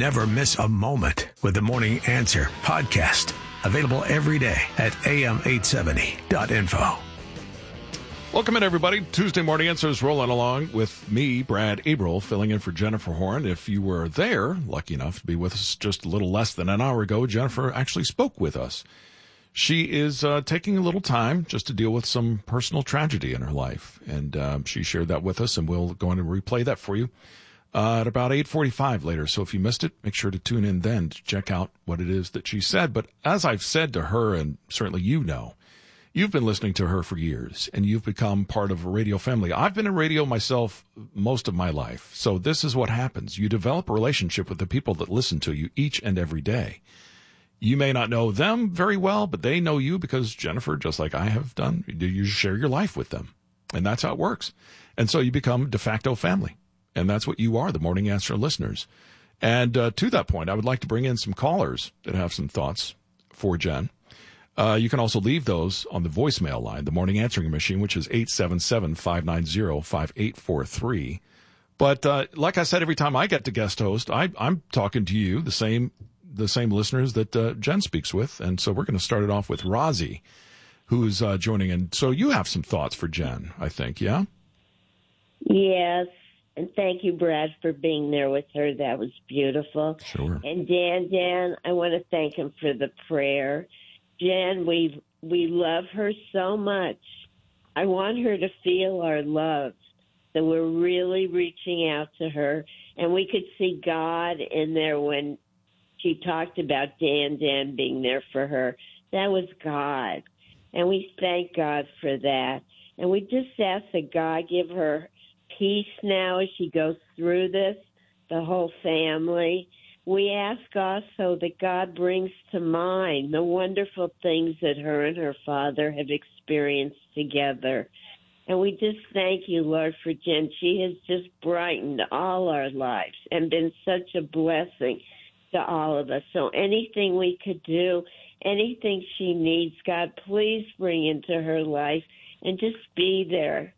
Never miss a moment with the Morning Answer podcast. Available every day at am870.info. Welcome in, everybody. Tuesday Morning Answers rolling along with me, Brad Abril, filling in for Jennifer Horn. If you were there, lucky enough to be with us just a little less than an hour ago, Jennifer actually spoke with us. She is taking a little time just to deal with some personal tragedy in her life, and she shared that with us, and we'll go in and replay that for you at about 8:45 later. So if you missed it, make sure to tune in then to check out what it is that she said. But as I've said to her, and certainly you know, you've been listening to her for years, and you've become part of a radio family. I've been in radio myself most of my life, so this is what happens. You develop a relationship with the people that listen to you each and every day. You may not know them very well, but they know you because, Jennifer, just like I have done, you share your life with them. And that's how it works. And so you become de facto family. And that's what you are, the Morning Answer listeners. And to that point, I would like to bring in some callers that have some thoughts for Jen. You can also leave those on the voicemail line, the Morning Answering Machine, which is 877-590-5843. But like I said, every time I get to guest host, I'm talking to you, the same listeners that Jen speaks with. And so we're going to start it off with Rosie, who's joining in. So you have some thoughts for Jen, I think, yeah? Yes. And thank you, Brad, for being there with her. That was beautiful. Sure. And Dan, I want to thank him for the prayer. Jen, we love her so much. I want her to feel our love. So we're really reaching out to her. And we could see God in there when she talked about Dan being there for her. That was God. And we thank God for that. And we just ask that God give her peace now as she goes through this, the whole family. We ask also that God brings to mind the wonderful things that her and her father have experienced together. And we just thank you, Lord, for Jen. She has just brightened all our lives and been such a blessing to all of us. So anything we could do, anything she needs, God, please bring into her life and just be there.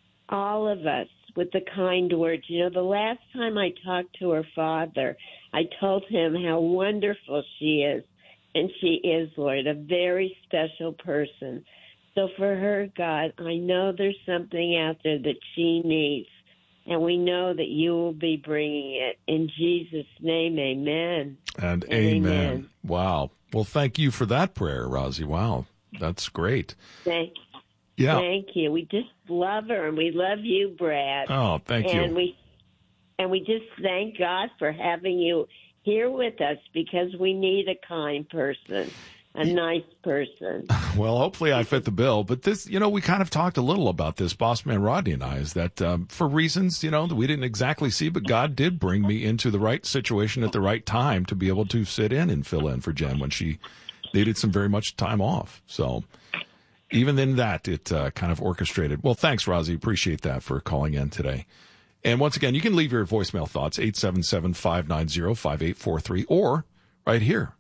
All of us with the kind words. You know, the last time I talked to her father, I told him how wonderful she is. And she is, Lord, a very special person. So for her, God, I know there's something out there that she needs. And we know that you will be bringing it. In Jesus' name, amen. And amen. Wow. Well, thank you for that prayer, Rosie. Wow. That's great. Thank you. Yeah. Thank you. We just love her, and we love you, Brad. Oh, thank you. And we just thank God for having you here with us because we need a kind person, a nice person. Well, hopefully I fit the bill. But this, we kind of talked a little about this, Bossman Rodney and I, is that for reasons, that we didn't exactly see, but God did bring me into the right situation at the right time to be able to sit in and fill in for Jen when she needed some very much time off. So even in that, it kind of orchestrated. Well, thanks, Rosie. Appreciate that for calling in today. And once again, you can leave your voicemail thoughts, 877-590-5843, or right here,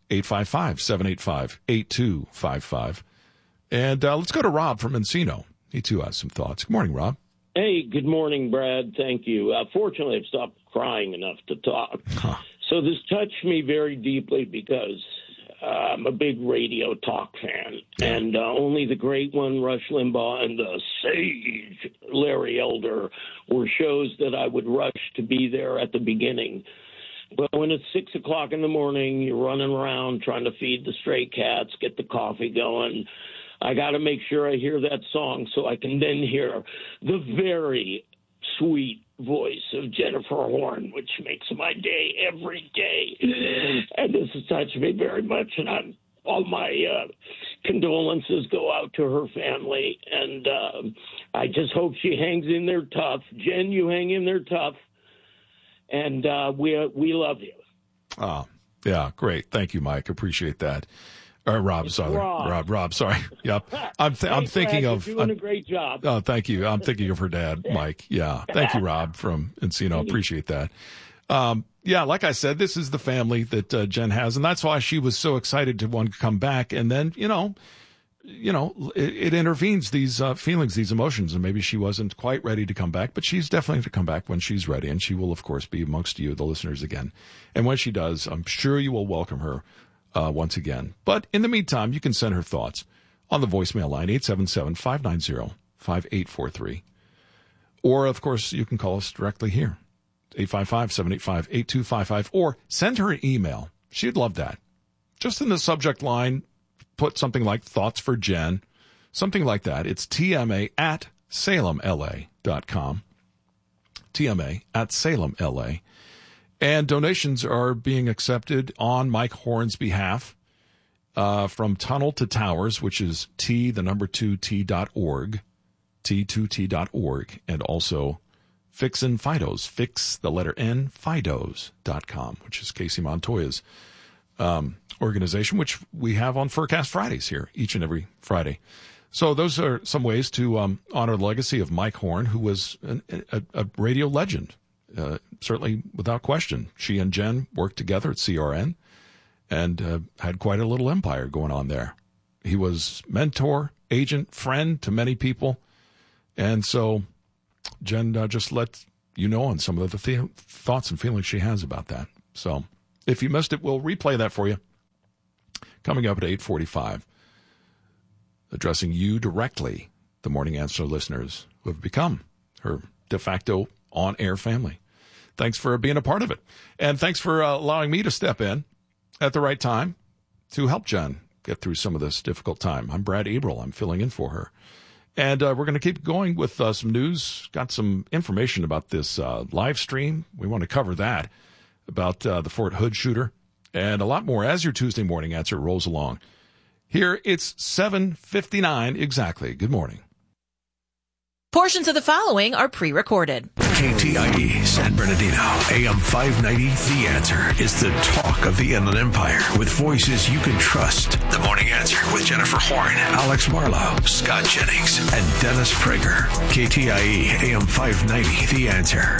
855-785-8255. And let's go to Rob from Encino. He, too, has some thoughts. Good morning, Rob. Hey, good morning, Brad. Thank you. Fortunately, I've stopped crying enough to talk. Huh. So this touched me very deeply because I'm a big radio talk fan, and only the great one, Rush Limbaugh, and the sage Larry Elder were shows that I would rush to be there at the beginning. But when it's 6 o'clock in the morning, you're running around trying to feed the stray cats, get the coffee going, I got to make sure I hear that song so I can then hear the very sweet voice of Jennifer Horn, which makes my day every day. And this has touched me very much, and all my condolences go out to her family. And I just hope she hangs in there tough. Jen, you hang in there tough. And we love you. Oh, yeah, great. Thank you, Mike. Appreciate that. Rob, sorry. Rob, sorry. Yep. I'm thinking of. You're doing a great job. Oh, thank you. I'm thinking of her dad, Mike. Yeah. Thank you, Rob from Encino. Appreciate that. Yeah, like I said, this is the family that Jen has, and that's why she was so excited to want to come back. And then, it intervenes these feelings, these emotions, and maybe she wasn't quite ready to come back, but she's definitely to come back when she's ready, and she will, of course, be amongst you, the listeners, again. And when she does, I'm sure you will welcome her once again. But in the meantime, you can send her thoughts on the voicemail line, 877-590-5843. Or, of course, you can call us directly here, 855-785-8255, or send her an email. She'd love that. Just in the subject line, put something like thoughts for Jen, something like that. It's TMA@SalemLA.com. TMA@SalemLA. And donations are being accepted on Mike Horn's behalf from Tunnel to Towers, which is T2T.org, T2T.org, and also Fixin' Fidos, fix the letter N, Fidos.com, which is Casey Montoya's organization, which we have on Furcast Fridays here each and every Friday. So those are some ways to honor the legacy of Mike Horn, who was a radio legend, certainly without question. She and Jen worked together at CRN and had quite a little empire going on there. He was mentor, agent, friend to many people. And so Jen just let you know on some of the thoughts and feelings she has about that. So if you missed it, we'll replay that for you. Coming up at 8:45, addressing you directly, the Morning Answer listeners who have become her de facto on-air family. Thanks for being a part of it. And thanks for allowing me to step in at the right time to help Jen get through some of this difficult time. I'm Brad Abril. I'm filling in for her. And we're going to keep going with some news. Got some information about this live stream. We want to cover that, about the Fort Hood shooter, and a lot more as your Tuesday Morning Answer rolls along. Here, it's 7:59 exactly. Good morning. Portions of the following are pre-recorded. KTIE San Bernardino, AM 590, The Answer is the talk of the Inland Empire with voices you can trust. The Morning Answer with Jennifer Horn, Alex Marlowe, Scott Jennings, and Dennis Prager. KTIE AM 590, The Answer.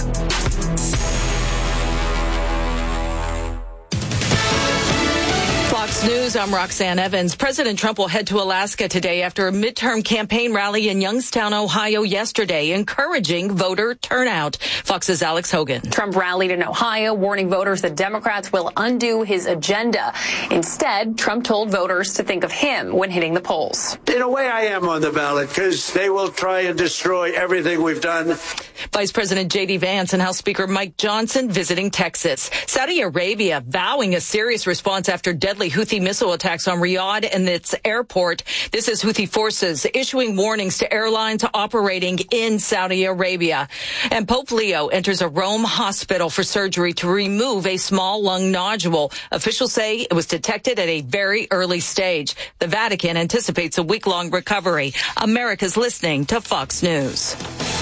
Fox News, I'm Roxanne Evans. President Trump will head to Alaska today after a midterm campaign rally in Youngstown, Ohio yesterday, encouraging voter turnout. Fox's Alex Hogan. Trump rallied in Ohio, warning voters that Democrats will undo his agenda. Instead, Trump told voters to think of him when hitting the polls. In a way, I am on the ballot because they will try and destroy everything we've done. Vice President J.D. Vance and House Speaker Mike Johnson visiting Texas. Saudi Arabia vowing a serious response after deadly Houthi missile attacks on Riyadh and its airport. This is Houthi forces issuing warnings to airlines operating in Saudi Arabia. And Pope Leo enters a Rome hospital for surgery to remove a small lung nodule. Officials say it was detected at a very early stage. The Vatican anticipates a week-long recovery. America's listening to Fox News.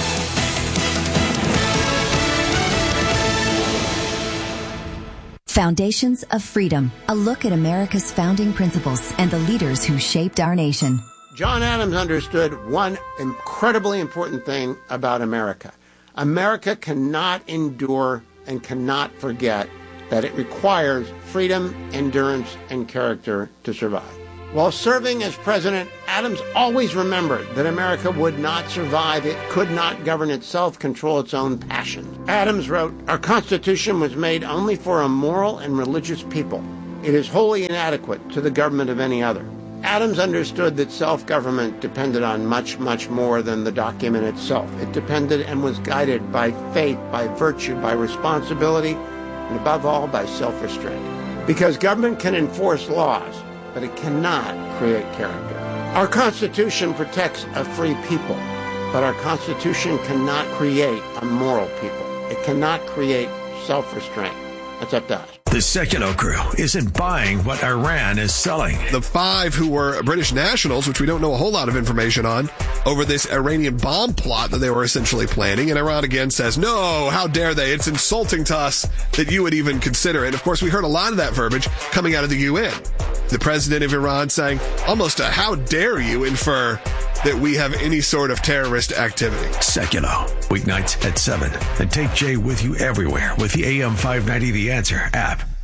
Foundations of Freedom, a look at America's founding principles and the leaders who shaped our nation. John Adams understood one incredibly important thing about America. America cannot endure and cannot forget that it requires freedom, endurance, and character to survive. While serving as president, Adams always remembered that America would not survive. It could not govern itself, control its own passions. Adams wrote, "Our Constitution was made only for a moral and religious people. It is wholly inadequate to the government of any other." Adams understood that self-government depended on much, much more than the document itself. It depended and was guided by faith, by virtue, by responsibility, and above all, by self-restraint. Because government can enforce laws, but it cannot create character. Our Constitution protects a free people, but our Constitution cannot create a moral people. It cannot create self-restraint. That's up to us. The Sekulow crew isn't buying what Iran is selling. The 5 who were British nationals, which we don't know a whole lot of information on, over this Iranian bomb plot that they were essentially planning. And Iran again says, no, how dare they? It's insulting to us that you would even consider it. Of course, we heard a lot of that verbiage coming out of the UN. The president of Iran saying almost a how dare you infer that we have any sort of terrorist activity. Sekulow, weeknights at 7. And take Jay with you everywhere with the AM 590 The Answer app.